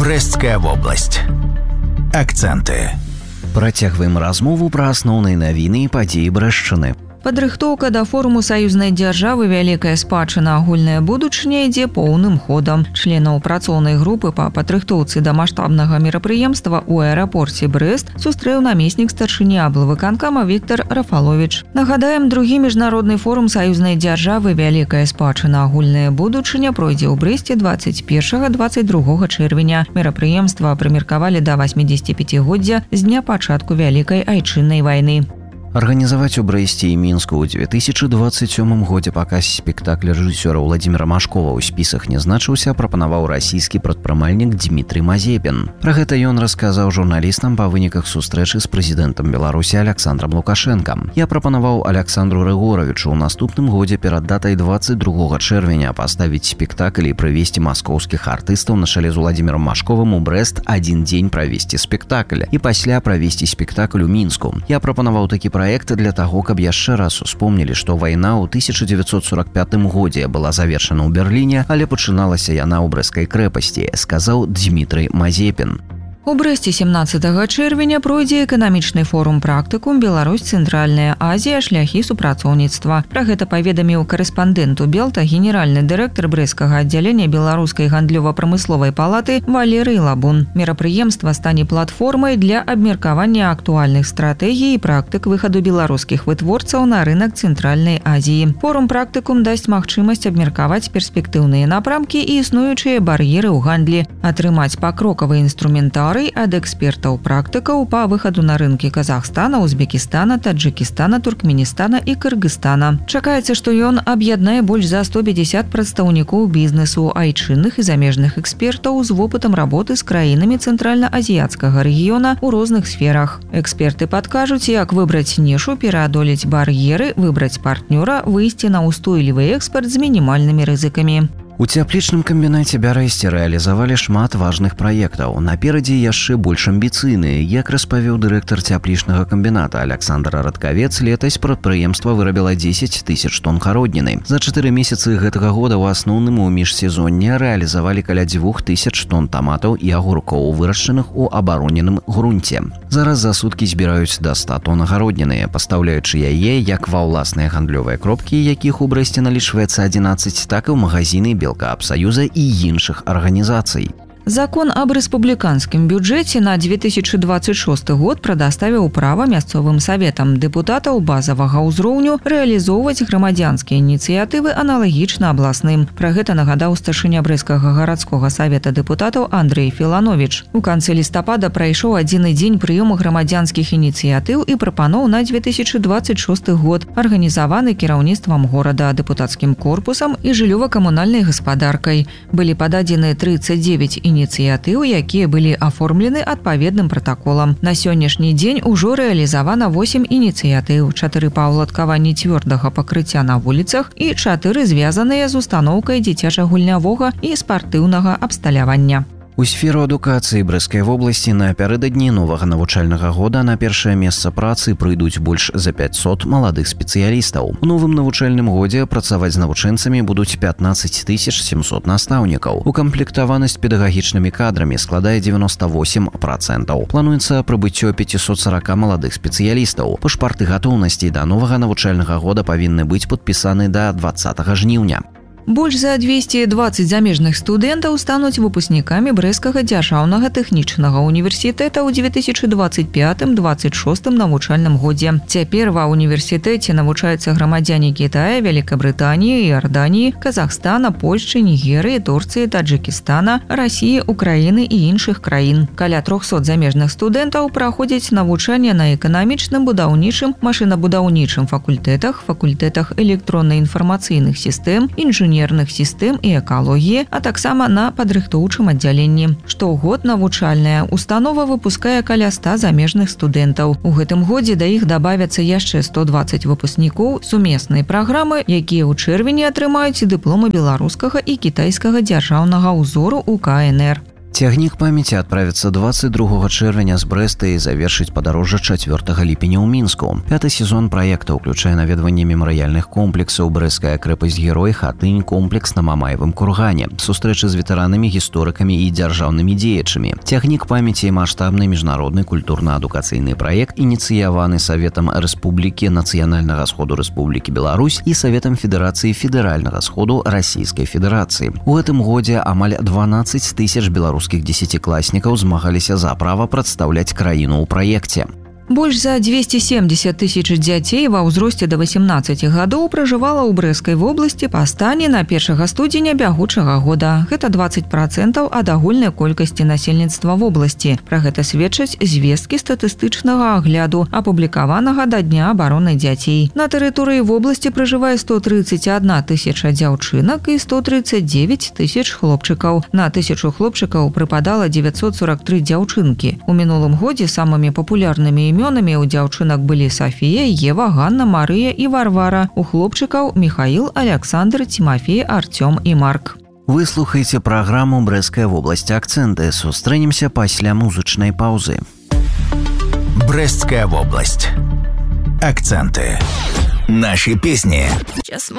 Брэсцкая вобласць. Акцэнты. Працягваем размову пра асноўныя навіны і падзеі Брэшчыны. Падрыхтоўка да форуму саюзнай дзяржавы «Вялікая спадчына. Агульная будучыня» ідзе поўным ходам. Членаў працоўнай групы па падрыхтоўцы да маштабнага мерапрыемства ў аэрапорце Брэст сустрэў намеснік старшыні аблвыканкама Віктор Рафаловіч. Нагадаем, другі міжнародны форум саюзнай дзяржавы «Вялікая спадчына. Агульная будучыня» пройдзе ў Брэсце 21-22 чэрвеня. Мерапрыемства прымеркавалі да 85-годдзя з дня пачатку Вялікай айчыннай вайны. Арганізаваць у Брэсце і Мінску ў 2027 годзе паказ спектакля рэжысёра Владзіміра Машкова ў спісах не значыўся, прапанаваў расійскі прадпрымальнік Дмітрый Мазепін. Пра гэта ён расказаў журналістам па выніках сустрэчы з прэзідэнтам Беларусі Аляксандрам Лукашэнкам. Я прапанаваў Аляксандру Рыгоравічу ў наступным годзе перад датай 22 чэрвеня паставіць спектакль і прывесці маскоўскіх артыстаў на чале з Владзімірам Машковым у Брэст адзін дзень правесці спектакль і пасля правесці спектакль у Мінску. Я прапанаваў такі праект для таго, каб яшчэ раз успомнілі, што вайна ў 1945 годзе была завершана ў Берліне, але пачыналася яна ў Брэсцкай крэпасці, сказаў Дмітрый Мазепін. У Брэсце 17 чэрвеня пройдзе эканамічны форум «Практыкум. Беларусь, Цэнтральная Азія. Шляхі супрацоўніцтва». Пра гэта паведаміў карэспандэнту Белта генеральны дырэктар брэсцкага аддзялення Беларускай гандлёва-прамысловай палаты Валерый Лабун. Мерапрыемства стане платформай для абмеркавання актуальных стратэгій і практык выхаду беларускіх вытворцаў на рынак Цэнтральнай Азіі. Форум «Практыкум» дасць магчымасць абмеркаваць перспектыўныя напрамкі і існуючыя бар'еры ў гандлі, атрымаць пакрокавы інструментар ад экспертаў-практыкаў па выхаду на рынкі Казахстана, Узбекістана, Таджикістана, Туркменістана і Кыргызстана. Чакаецца, што ён аб'яднае больш за 150 прадстаўнікоў бізнесу, айчынных і замежных экспертаў з вопытам работы з краінамі цэнтральна-азіяцкага рэгіёна ў розных сферах. Эксперты падкажуць, як выбраць нішу, пераадолець бар'еры, выбраць партнёра, выйсці на ўстойлівы экспарт з мінімальнымі рызыкамі. У цяплічным камбінаце Бярэсце рэалізавалі шмат важных праектаў. Наперадзе яшчэ больш амбіцыйныя. Як распавёў дырэктар цяплічнага камбіната Аляксандр Радкавец, летась прадпрыемства вырабіла 10 тысяч тонн гародніны. За 4 месяцы гэтага года ў асноўным у міжсезонне рэалізавалі каля 2000 тонн таматаў і агуркоў, вырашчаных у абароненым грунце. Зараз за суткі збіраюць да 100 тонн гародніны, пастаўляючы яе як ва ўласныя гандлёвыя кропкі, якіх у Брэсце налічваецца 11, так і ў магазіны Белкаапсаюза і іншых арганізацый. Закон аб рэспубліканскім бюджэце на 2026 год прадаставіў права мясцовым саветам дэпутатаў базавага ўзроўню рэалізоўваць грамадзянскія ініцыятывы аналагічна абласным. Пра гэта нагадаў старшыня Брэсцкага гарадскога савета дэпутатаў Андрэй Філановіч. У канцы лістапада прайшоў адзіны дзень прыёму грамадзянскіх ініцыятыў і прапаноў на 2026 год, арганізаваны кіраўніцтвам горада, дэпутацкім корпусам і жыллёва-камунальнай гаспадаркай. Былі пададзены 39 ініцыятыў, якія былі аформлены адпаведным пратаколам. На сённяшні дзень ужо рэалізавана 8 ініцыятыў, 4 па ўладкаванні цвёрдага пакрыцця на вуліцах і 4 звязаныя з устаноўкай дзіцяча-гульнявога і спартыўнага абсталявання. У сферу адукацыі Брэсцкай вобласці напярэдадні новага навучальнага года на першае месца працы прыйдуць больш за 500 маладых спецыялістаў. У новым навучальным годзе працаваць з навучэнцамі будуць 15 700 настаўнікаў. Укамплектаванасць педагагічнымі кадрамі складае 98%. Плануецца прыбыццё 540 маладых спецыялістаў. Пашпарты гатоўнасці да новага навучальнага года павінны быць падпісаны да 20 жніўня. Больш за 220 замежных студэнтаў стануць выпускнікамі Брэсцкага дзяржаўнага тэхнічнага універсітэта ў 2025-26 навучальным годзе. Цяпер ва ўніверсітэце навучаюцца грамадзяне Кітая, Вялікабрытаніі, Іорданіі, Казахстана, Польшчы, Нігерыі, Турцыі, Таджикістана, Расіі, Украіны і іншых краін. Каля 300 замежных студэнтаў праходзяць навучанне на эканамічным, будаўнічым, машынабудаўнічым факультэтах, факультэтах электронна-інфармацыйных сістэм, інжынерных сістэм і экалогіі, а таксама на падрыхтоўчым аддзяленні. Штогод навучальная установа выпускае каля 100 замежных студэнтаў. У гэтым годзе да іх дабавяцца яшчэ 120 выпускнікоў сумеснай праграмы, якія ў чэрвені атрымаюць дыпломы беларускага і кітайскага дзяржаўнага ўзору ў КНР. Цягнік памяці адправіцца 22 чэрвеня з Брэста і завершыць падарожжа 4 ліпеня ў Мінску. 5-й сезон праекта ўключае наведванне мемарыяльных комплексаў Брэсцкая крэпасць-герой, хатынь, комплекс на Мамаевым кургане, сустрэчы з ветэранамі, гісторыкамі і дзяржаўнымі дзеячамі. Цягнік памяці – маштабны міжнародны культурна-адукацыйны праект, ініцыяваны Саветам Рэспублікі Нацыянальнага сходу Рэспублікі Беларусь і Саветам Федэрацыі Федэральнага сходу Расійскай Федэрацыі. У гэтым годзе амаль 12 тысяч беларускіх дзесяцікласнікаў змагаліся за права прадстаўляць краіну ў праекце. Больш за 270 тысяч дзяцей ва ўзросце да 18 гадоў пражывала ў Брэсцкай вобласці па стане на 1 студзеня бягучага года. Гэта 20% ад агульнай колькасці насельніцтва вобласці. Пра гэта сведчаць звесткі статыстычнага агляду, апублікаванага да Дня абароны дзяцей. На тэрыторыі вобласці пражывае 131 тысяча дзяўчынак і 139 тысяч хлопчыкаў. На 1000 хлопчыкаў прыпадала 943 дзяўчынкі. У мінулым годзе самымі папулярнымі імёнамі ў дзяўчынак былі Сафія, Ева, Ганна, Марыя і Варвара. У хлопчыкаў Михаил, Александр, Тимофей, Артём і Марк. Вы слухаеце праграму «Брэсцкая вобласць. Акцэнты». Сустрэнемся пасля музычнай паўзы. Брэсцкая вобласць. Акценты. Наши песни.